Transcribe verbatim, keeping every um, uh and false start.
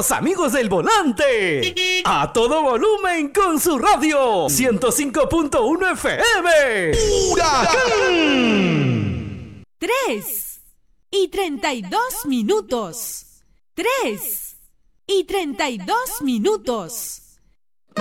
los amigos del volante. A todo volumen con su radio. ciento cinco punto uno F M. ¡Huracán! Tres y treinta y dos minutos. Tres y treinta y dos minutos.